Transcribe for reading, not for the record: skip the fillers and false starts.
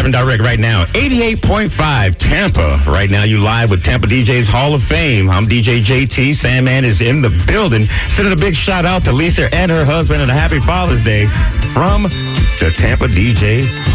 live and direct right now. 88.5 Tampa. Right now, you live with Tampa DJs Hall of Fame. I'm DJ JT. Sandman is in the building. Sending a big shout out to Lisa and her husband and a happy Father's Day from the Tampa DJ